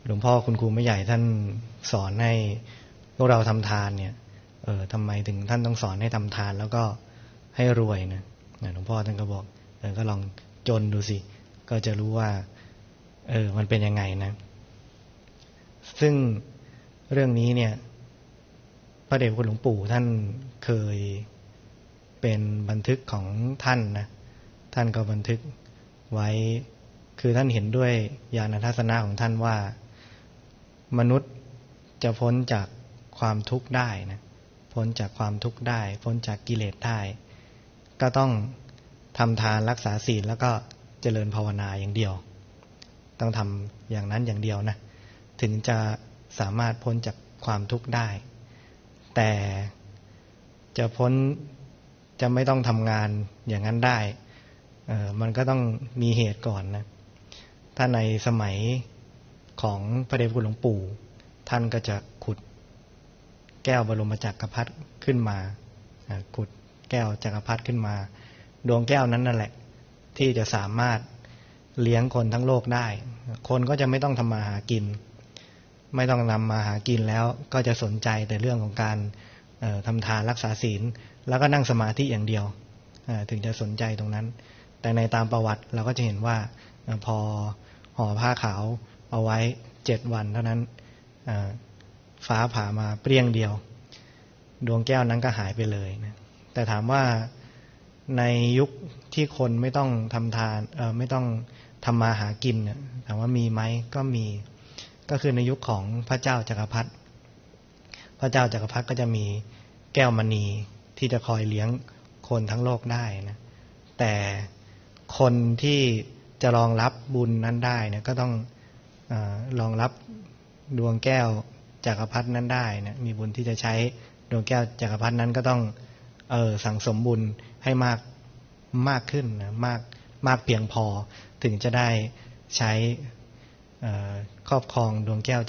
หลวงพ่อคุณครูไม่ใหญ่ท่านสอนให้พวกเราทำทานเนี่ยทำไมถึงท่านต้องสอนให้ทำทานแล้วก็ให้รวยนะหลวงพ่อท่านก็บอกก็ลองจนดูสิก็จะรู้ว่ามันเป็นยังไงนะซึ่งเรื่องนี้เนี่ยพระเดชคุณหลวงปู่ท่านเคยเป็นบันทึกของท่านนะท่านก็บันทึกไว้คือท่านเห็นด้วยญาณทัศนะของท่านว่ามนุษย์จะพ้นจากความทุกข์ได้นะพ้นจากความทุกข์ได้พ้นจากกิเลสได้ก็ต้องทำทานรักษาศีลแล้วก็เจริญภาวนาอย่างเดียวต้องทำอย่างนั้นอย่างเดียวนะถึงจะสามารถพ้นจากความทุกข์ได้แต่จะพ้นจะไม่ต้องทำงานอย่างนั้นได้มันก็ต้องมีเหตุก่อนนะถ้าในสมัยของพระเดชคุณหลวงปู่ท่านก็จะขุดแก้วบรมจักรพรรดิขึ้นมาขุดแก้วจักรพรรดิขึ้นมาดวงแก้วนั้นนั่นแหละที่จะสามารถเลี้ยงคนทั้งโลกได้คนก็จะไม่ต้องทำมาหากินไม่ต้องนำมาหากินแล้วก็จะสนใจแต่เรื่องของการทำทานรักษาศีลแล้วก็นั่งสมาธิอย่างเดียวถึงจะสนใจตรงนั้นแต่ในตามประวัติเราก็จะเห็นว่าพอห่อผ้าขาวเอาไว้7 วันเท่านั้นฟ้าผ่ามาเปรี้ยงเดียวดวงแก้วนั้นก็หายไปเลยนะแต่ถามว่าในยุคที่คนไม่ต้องทำทานไม่ต้องทำมาหากินถามว่ามีไหมก็มีก็คือในยุคของพระเจ้าจักรพรรดิพระเจ้าจักรพรรดิก็จะมีแก้วมณีที่จะคอยเลี้ยงคนทั้งโลกได้นะแต่คนที่จะรองรับบุญนั้นได้เนี่ยก็ต้องรองรับดวงแก้วจักรพรรดินั้นได้นะมีบุญที่จะใช้ดวงแก้วจักรพรรดินั้นก็ต้องสั่งสมบุญให้มากขึ้นนะมากเพียงพอถึงจะได้ใช้ครอบครองดวงแก้ว